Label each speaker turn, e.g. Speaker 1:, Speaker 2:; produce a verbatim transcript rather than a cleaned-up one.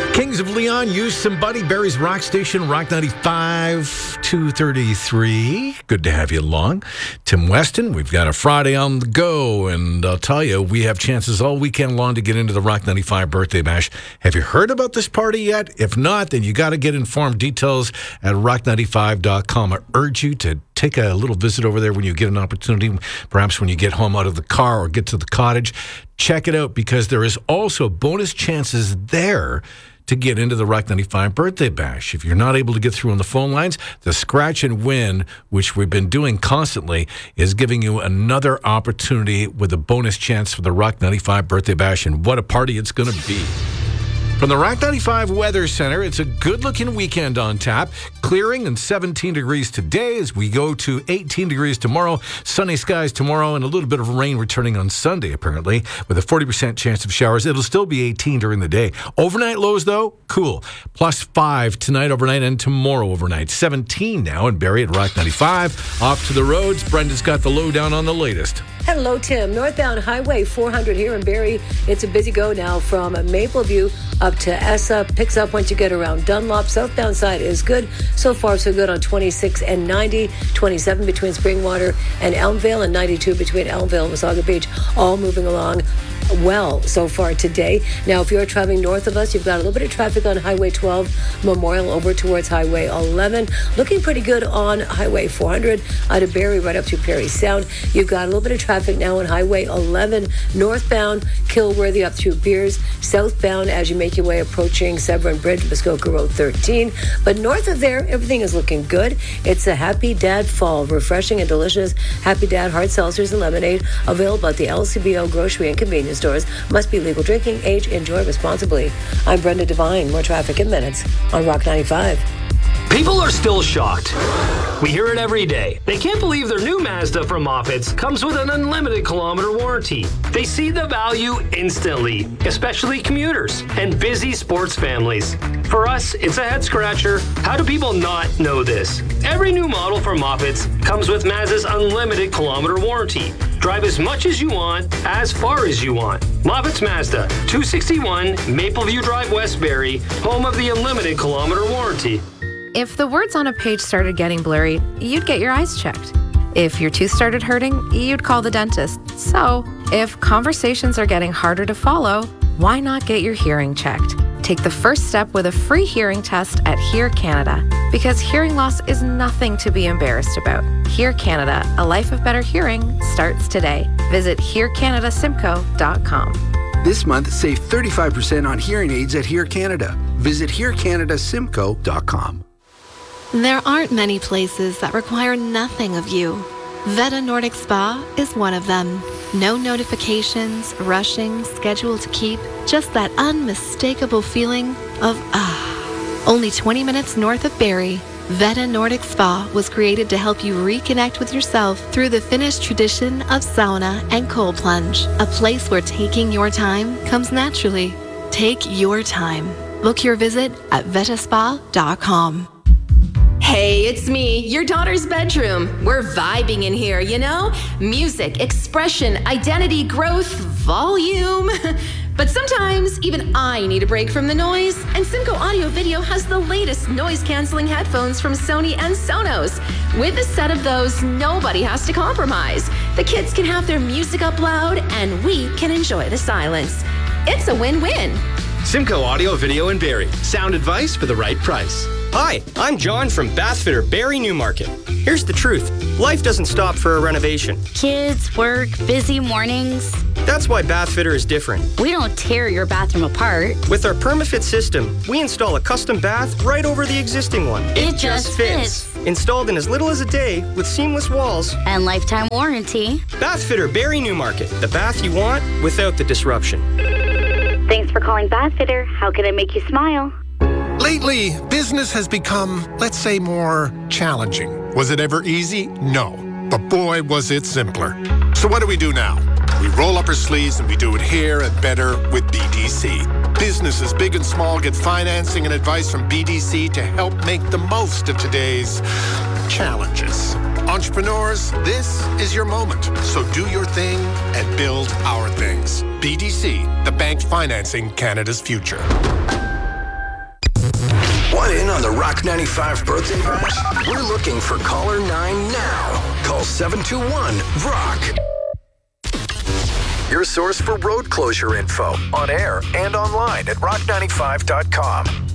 Speaker 1: Kings of Leon, Use Somebody, Barry's Rock Station, Rock ninety-five, two thirty-three. Good to have you along. Tim Weston, we've got a Friday on the go, and I'll tell you, we have chances all weekend long to get into the Rock ninety-five birthday bash. Have you heard about this party yet? If not, then you got to get informed. Details at rock ninety-five dot com. I urge you to take a little visit over there when you get an opportunity, perhaps when you get home out of the car or get to the cottage. Check it out, because there is also bonus chances there to get into the Rock ninety-five birthday bash. If you're not able to get through on the phone lines, the Scratch and Win, which we've been doing constantly, is giving you another opportunity with a bonus chance for the Rock ninety-five birthday bash, and what a party it's going to be. From the Rock ninety-five Weather Center, it's a good-looking weekend on tap. Clearing and seventeen degrees today as we go to eighteen degrees tomorrow. Sunny skies tomorrow and a little bit of rain returning on Sunday, apparently, with a forty percent chance of showers. It'll still be eighteen during the day. Overnight lows, though, cool. Plus five tonight overnight and tomorrow overnight. seventeen now in Barrie at Rock ninety-five. Off to the roads. Brenda's got the lowdown on the latest.
Speaker 2: Hello, Tim. Northbound Highway four hundred here in Barrie. It's a busy go now from Mapleview up to Essa. Picks up once you get around Dunlop. Southbound side is good. So far, so good on twenty-six and ninety. twenty-seven between Springwater and Elmvale, and ninety-two between Elmvale and Wasaga Beach. All moving along well so far today. Now, if you're traveling north of us, you've got a little bit of traffic on Highway twelve, Memorial over towards Highway eleven. Looking pretty good on Highway four hundred out of Barrie right up to Perry Sound. You've got a little bit of traffic now on Highway eleven, northbound Kilworthy up through Beers, southbound as you make your way approaching Severn Bridge, Muskoka Road thirteen. But north of there, everything is looking good. It's a Happy Dad fall, refreshing and delicious Happy Dad hard seltzers and lemonade available at the L C B O grocery and convenience stores. Must be legal drinking age. Enjoy responsibly. I'm Brenda Devine. More traffic in minutes on Rock ninety-five.
Speaker 3: People are still shocked. We hear it every day. They can't believe their new Mazda from Moffett's comes with an unlimited kilometer warranty. They see the value instantly, especially commuters and busy sports families. For us, it's a head scratcher. How do people not know this? Every new model from Moffett's comes with Mazda's unlimited kilometer warranty. Drive as much as you want, as far as you want. Moffett's Mazda, two sixty-one Mapleview Drive, Westbury, home of the unlimited kilometer warranty.
Speaker 4: If the words on a page started getting blurry, you'd get your eyes checked. If your tooth started hurting, you'd call the dentist. So, if conversations are getting harder to follow, why not get your hearing checked? Take the first step with a free hearing test at Hear Canada, because hearing loss is nothing to be embarrassed about. Hear Canada, a life of better hearing, starts today. Visit hear canada simco dot com.
Speaker 5: This month, save thirty-five percent on hearing aids at Hear Canada. Visit hear canada simco dot com.
Speaker 6: There aren't many places that require nothing of you. Veta Nordic Spa is one of them. No notifications, rushing, schedule to keep, just that unmistakable feeling of ah. Only twenty minutes north of Barrie, Veta Nordic Spa was created to help you reconnect with yourself through the Finnish tradition of sauna and cold plunge. A place where taking your time comes naturally. Take your time. Book your visit at veta spa dot com.
Speaker 7: Hey, it's me, your daughter's bedroom. We're vibing in here, you know? Music, expression, identity, growth, volume. But sometimes even I need a break from the noise, and Simco Audio Video has the latest noise-canceling headphones from Sony and Sonos. With a set of those, nobody has to compromise. The kids can have their music up loud, and we can enjoy the silence. It's a win-win.
Speaker 8: Simco Audio Video in Barrie. Sound advice for the right price.
Speaker 9: Hi, I'm John from Bathfitter Barrie Newmarket. Here's the truth. Life doesn't stop for a renovation.
Speaker 10: Kids, work, busy mornings.
Speaker 9: That's why Bathfitter is different.
Speaker 10: We don't tear your bathroom apart.
Speaker 9: With our PermaFit system, we install a custom bath right over the existing one.
Speaker 10: It, it just, just fits.
Speaker 9: fits. Installed in as little as a day with seamless walls.
Speaker 10: And lifetime warranty.
Speaker 9: Bathfitter Barrie Newmarket. The bath you want without the disruption.
Speaker 10: Thanks for calling Bathfitter. How can I make you smile?
Speaker 11: Lately, business has become, let's say, more challenging. Was it ever easy? No. But boy, was it simpler. So what do we do now? We roll up our sleeves and we do it here and better with B D C. Businesses big and small get financing and advice from B D C to help make the most of today's challenges. Entrepreneurs, this is your moment. So do your thing and build our things. B D C, the bank financing Canada's future.
Speaker 12: Want in on the Rock ninety-five birthday bash? We're looking for caller nine now. Call seven two one, rock. Your source for road closure info on air and online at rock ninety-five dot com.